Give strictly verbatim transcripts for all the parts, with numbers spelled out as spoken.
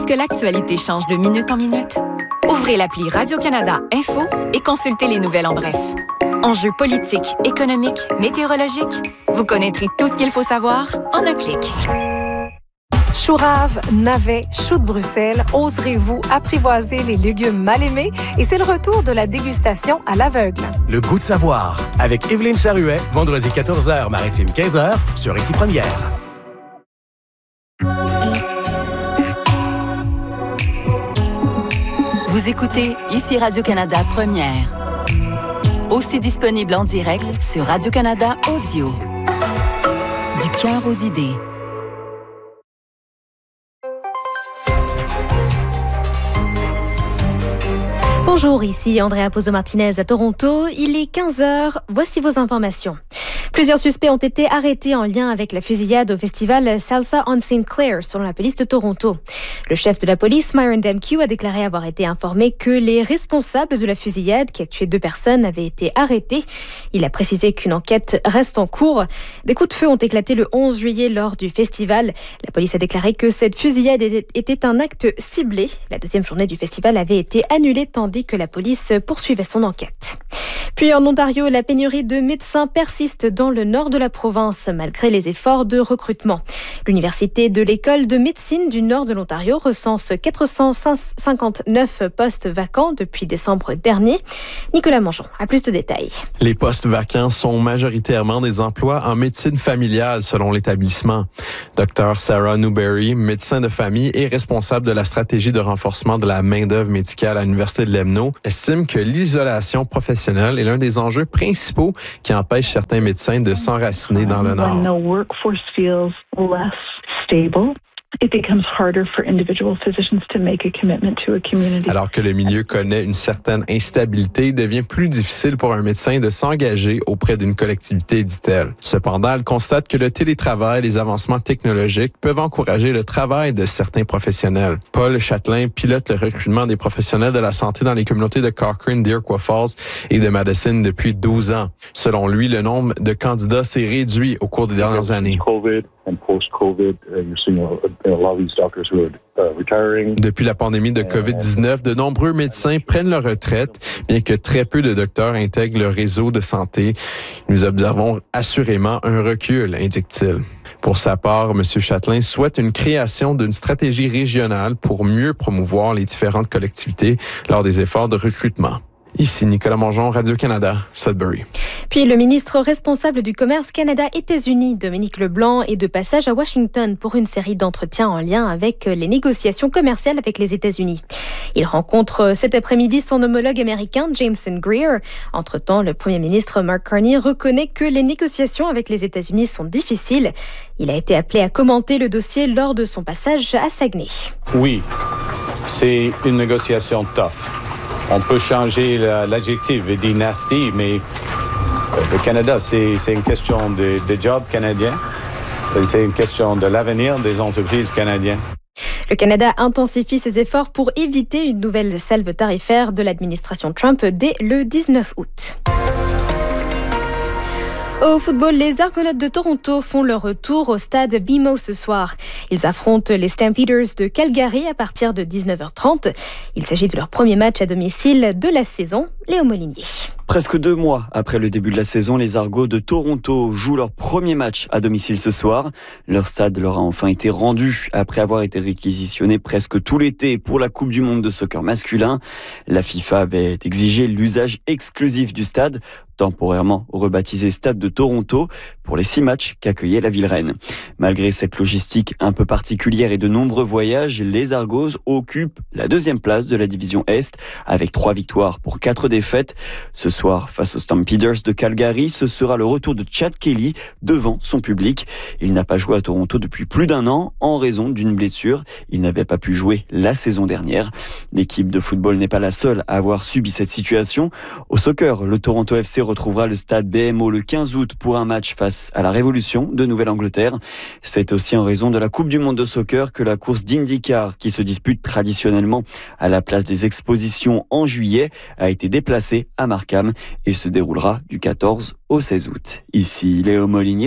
que l'actualité change de minute en minute? Ouvrez l'appli Radio-Canada Info et consultez les nouvelles en bref. Enjeux politiques, économiques, météorologiques, vous connaîtrez tout ce qu'il faut savoir en un clic. Choux rave, navets, choux de Bruxelles, oserez-vous apprivoiser les légumes mal aimés? Et c'est le retour de la dégustation à l'aveugle. Le goût de savoir, avec Évelyne Charuet, vendredi quatorze heures, maritime quinze heures, sur Ici Première. Vous écoutez Ici Radio-Canada Première. Aussi disponible en direct sur Radio-Canada Audio. Du cœur aux idées. Bonjour, ici Andrea Pozzo-Martinez à Toronto. Il est quinze heures. Voici vos informations. Plusieurs suspects ont été arrêtés en lien avec la fusillade au festival Salsa on Saint Clair, selon la police de Toronto. Le chef de la police, Myron Demkew, a déclaré avoir été informé que les responsables de la fusillade, qui a tué deux personnes, avaient été arrêtés. Il a précisé qu'une enquête reste en cours. Des coups de feu ont éclaté le onze juillet lors du festival. La police a déclaré que cette fusillade était un acte ciblé. La deuxième journée du festival avait été annulée tandis que la police poursuivait son enquête. Puis en Ontario, la pénurie de médecins persiste dans le nord de la province, malgré les efforts de recrutement. L'Université de l'École de médecine du nord de l'Ontario recense quatre cent cinquante-neuf postes vacants depuis décembre dernier. Nicolas Mongeon a plus de détails. Les postes vacants sont majoritairement des emplois en médecine familiale, selon l'établissement. Docteur Sarah Newberry, médecin de famille et responsable de la stratégie de renforcement de la main-d'œuvre médicale à l'Université de l'Emno, estime que l'isolation professionnelle est l'un des enjeux principaux qui empêche certains médecins de s'enraciner dans le Nord. When the workforce feels less stable, it becomes harder for individual physicians to make a commitment to a community. Alors que le milieu connaît une certaine instabilité, il devient plus difficile pour un médecin de s'engager auprès d'une collectivité, dit-elle. Cependant, elle constate que le télétravail et les avancements technologiques peuvent encourager le travail de certains professionnels. Paul Châtelain pilote le recrutement des professionnels de la santé dans les communautés de Cochrane, d'Iroquois Falls et de Madison depuis douze ans. Selon lui, le nombre de candidats s'est réduit au cours des dernières années. COVID and post-COVID, uh, you're seeing a, a lot of these doctors who are uh, retiring. Depuis la pandémie de covid dix-neuf, de nombreux médecins prennent leur retraite, bien que très peu de docteurs intègrent le réseau de santé. Nous observons assurément un recul, indique-t-il. Pour sa part, M. Châtelain souhaite une création d'une stratégie régionale pour mieux promouvoir les différentes collectivités lors des efforts de recrutement. Ici Nicolas Mongeon, Radio-Canada, Sudbury. Puis le ministre responsable du commerce Canada-États-Unis, Dominique Leblanc, est de passage à Washington pour une série d'entretiens en lien avec les négociations commerciales avec les États-Unis. Il rencontre cet après-midi son homologue américain, Jameson Greer. Entre-temps, le premier ministre Mark Carney reconnaît que les négociations avec les États-Unis sont difficiles. Il a été appelé à commenter le dossier lors de son passage à Saguenay. Oui, c'est une négociation tough. On peut changer l'adjectif et dire nasty, mais le Canada, c'est, c'est une question de, de job canadien. C'est une question de l'avenir des entreprises canadiennes. Le Canada intensifie ses efforts pour éviter une nouvelle salve tarifaire de l'administration Trump dès le dix-neuf août. Au football, les Argonautes de Toronto font leur retour au stade B M O ce soir. Ils affrontent les Stampeders de Calgary à partir de dix-neuf heures trente. Il s'agit de leur premier match à domicile de la saison. Léo Molinier. Presque deux mois après le début de la saison, les Argos de Toronto jouent leur premier match à domicile ce soir. Leur stade leur a enfin été rendu après avoir été réquisitionné presque tout l'été pour la Coupe du monde de soccer masculin. La FIFA avait exigé l'usage exclusif du stade, temporairement rebaptisé Stade de Toronto, pour les six matchs qu'accueillait la ville reine. Malgré cette logistique un peu particulière et de nombreux voyages, les Argos occupent la deuxième place de la division Est avec trois victoires pour quatre défaites. Ce soir, face aux Stampeders de Calgary, ce sera le retour de Chad Kelly devant son public. Il n'a pas joué à Toronto depuis plus d'un an en raison d'une blessure. Il n'avait pas pu jouer la saison dernière. L'équipe de football n'est pas la seule à avoir subi cette situation. Au soccer, le Toronto F C retrouvera le stade B M O le quinze août pour un match face à la Révolution de Nouvelle-Angleterre. C'est aussi en raison de la Coupe du monde de soccer que la course d'IndyCar, qui se dispute traditionnellement à la place des expositions en juillet, a été déplacée à Markham et se déroulera du quatorze au seize août. Ici Léo Molinier,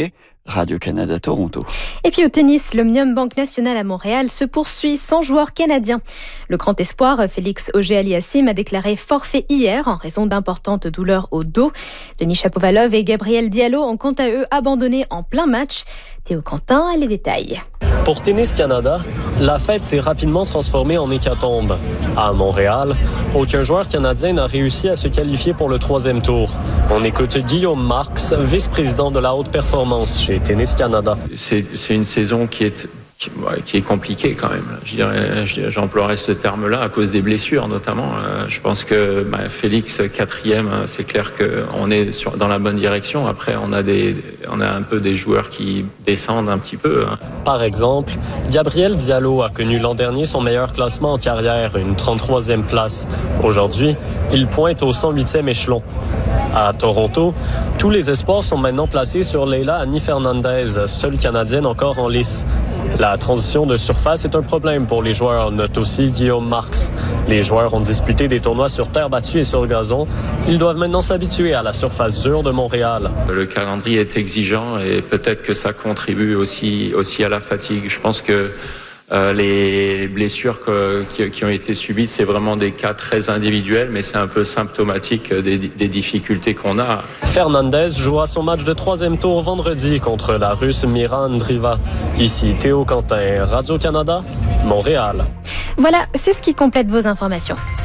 Radio-Canada Toronto. Et puis au tennis, l'Omnium Banque Nationale à Montréal se poursuit sans joueur canadien. Le grand espoir, Félix Auger-Aliassime, a déclaré forfait hier en raison d'importantes douleurs au dos. Denis Shapovalov et Gabriel Diallo ont quant à eux abandonné en plein match. Théo Quentin a les détails. Pour Tennis Canada, la fête s'est rapidement transformée en hécatombe. À Montréal, aucun joueur canadien n'a réussi à se qualifier pour le troisième tour. On écoute Guillaume Marx, vice-président de la haute performance chez Tennis Canada. C'est, c'est une saison qui est, qui, qui est compliquée quand même. Je dirais, j'emploierais ce terme-là à cause des blessures notamment. Je pense que bah, Félix, quatrième, c'est clair qu'on est sur, dans la bonne direction. Après, on a, des, on a un peu des joueurs qui descendent un petit peu. Par exemple, Gabriel Diallo a connu l'an dernier son meilleur classement en carrière, une trente-troisième place. Aujourd'hui, il pointe au cent huitième échelon. À Toronto, tous les espoirs sont maintenant placés sur Leila Annie Fernandez, seule Canadienne encore en lice. La transition de surface est un problème pour les joueurs, note aussi Guillaume Marx. Les joueurs ont disputé des tournois sur terre battue et sur gazon. Ils doivent maintenant s'habituer à la surface dure de Montréal. Le calendrier est exigeant et peut-être que ça contribue aussi, aussi à la fatigue. Je pense que Euh, les blessures que, qui, qui ont été subies, c'est vraiment des cas très individuels, mais c'est un peu symptomatique des, des difficultés qu'on a. Fernandez jouera son match de troisième tour vendredi contre la Russe Mira Andreeva. Ici Théo Quentin, Radio-Canada, Montréal. Voilà, c'est ce qui complète vos informations.